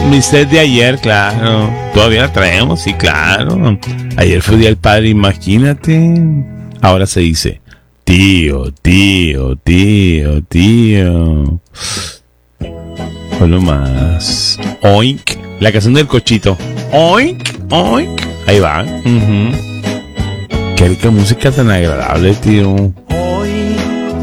Mi set de ayer, claro. Todavía la traemos, sí, claro. Ayer fue Día del Padre, imagínate. Ahora se dice tío. Bueno más. Oink. La canción del cochito. Oink. Ahí va. Qué rica música tan agradable, tío.